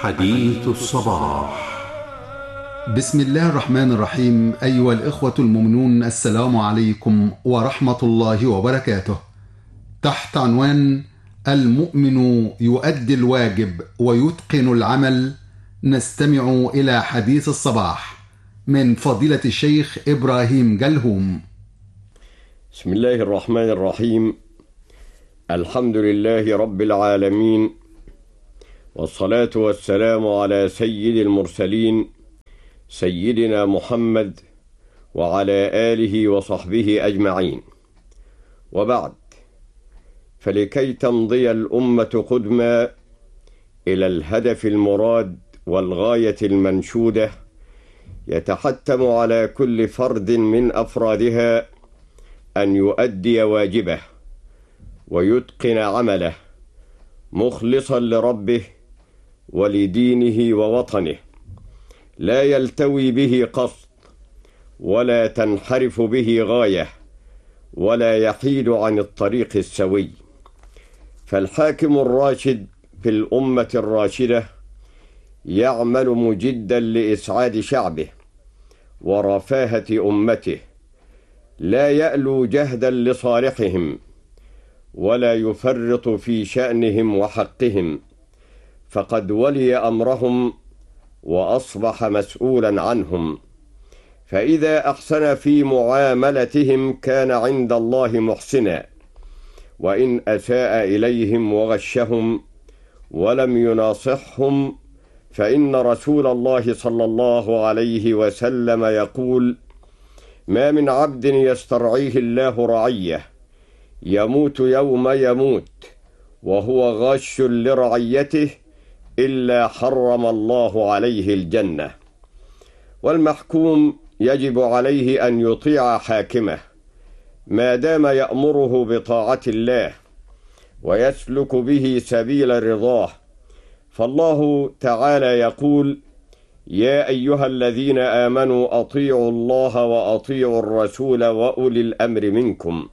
حديث الصباح. بسم الله الرحمن الرحيم. أيها الإخوة المؤمنون، السلام عليكم ورحمة الله وبركاته. تحت عنوان المؤمن يؤدي الواجب ويتقن العمل، نستمع إلى حديث الصباح من فضيلة الشيخ إبراهيم جلهوم. بسم الله الرحمن الرحيم. الحمد لله رب العالمين، والصلاة والسلام على سيد المرسلين سيدنا محمد وعلى آله وصحبه أجمعين، وبعد، فلكي تمضي الأمة قدما إلى الهدف المراد والغاية المنشودة، يتحتم على كل فرد من أفرادها أن يؤدي واجبه ويتقن عمله مخلصا لربه ولدينه ووطنه، لا يلتوي به قصد ولا تنحرف به غاية ولا يحيد عن الطريق السوي. فالحاكم الراشد في الأمة الراشدة يعمل مجدا لإسعاد شعبه ورفاهة أمته، لا يألو جهدا لصالحهم ولا يفرط في شأنهم وحقهم، فقد ولي أمرهم وأصبح مسؤولا عنهم، فإذا أحسن في معاملتهم كان عند الله محسنا، وإن أساء إليهم وغشهم ولم يناصحهم فإن رسول الله صلى الله عليه وسلم يقول: ما من عبد يسترعيه الله رعيه يموت يوم يموت وهو غاش لرعيته إلا حرم الله عليه الجنة. والمحكوم يجب عليه أن يطيع حاكمه ما دام يأمره بطاعة الله ويسلك به سبيل رضاه، فالله تعالى يقول: يا أيها الذين آمنوا أطيعوا الله وأطيعوا الرسول وأولي الأمر منكم.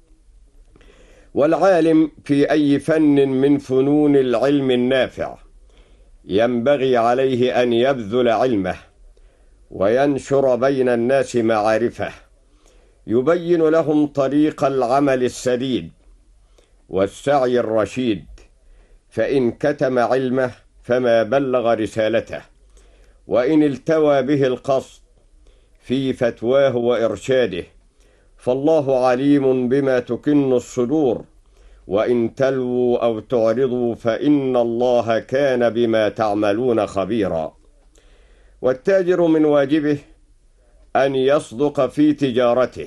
والعالم في أي فن من فنون العلم النافع ينبغي عليه أن يبذل علمه وينشر بين الناس معارفه، يبين لهم طريق العمل السديد والسعي الرشيد، فإن كتم علمه فما بلغ رسالته، وإن التوى به القصد في فتواه وإرشاده فالله عليم بما تكن الصدور، وإن تلووا أو تعرضوا فإن الله كان بما تعملون خبيرا. والتاجر من واجبه أن يصدق في تجارته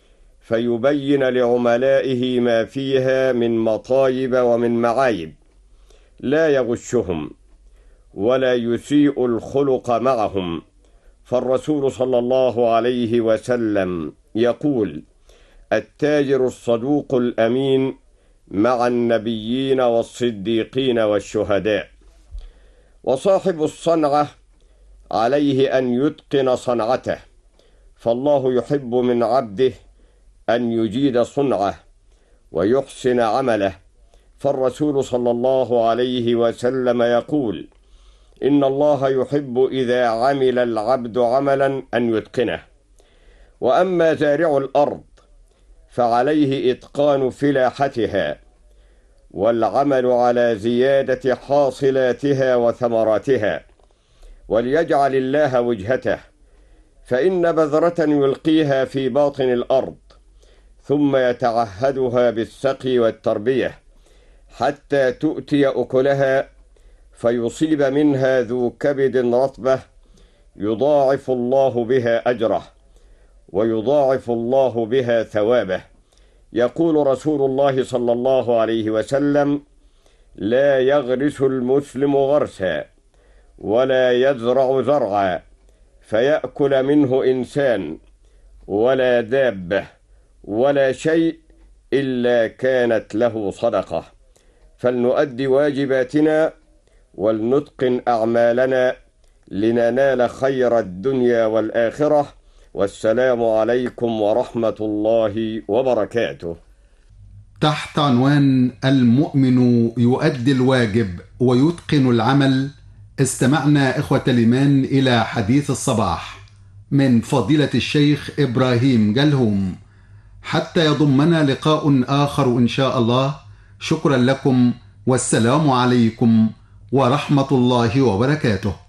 فيبين لعملائه ما فيها من مطايب ومن معايب، لا يغشهم ولا يسيء الخلق معهم، فالرسول صلى الله عليه وسلم يقول: التاجر الصدوق الأمين مع النبيين والصديقين والشهداء. وصاحب الصنعة عليه أن يتقن صنعته، فالله يحب من عبده أن يجيد صنعه ويحسن عمله، فالرسول صلى الله عليه وسلم يقول: إن الله يحب إذا عمل العبد عملا أن يتقنه. وأما زارع الأرض فعليه إتقان فلاحتها والعمل على زيادة حاصلاتها وثمراتها، وليجعل الله وجهته، فإن بذرة يلقيها في باطن الأرض ثم يتعهدها بالسقي والتربية حتى تؤتي أكلها فيصيب منها ذو كبد رطبة يضاعف الله بها أجره ويضاعف الله بها ثوابه. يقول رسول الله صلى الله عليه وسلم: لا يغرس المسلم غرسا ولا يزرع زرعا فيأكل منه إنسان ولا دابة ولا شيء إلا كانت له صدقة. فلنؤدي واجباتنا ولنتقن أعمالنا لننال خير الدنيا والآخرة. والسلام عليكم ورحمة الله وبركاته. تحت عنوان المؤمن يؤدي الواجب ويتقن العمل، استمعنا إخوة الإيمان إلى حديث الصباح من فضيلة الشيخ إبراهيم جلهوم. حتى يضمنا لقاء آخر إن شاء الله. شكرا لكم، والسلام عليكم ورحمة الله وبركاته.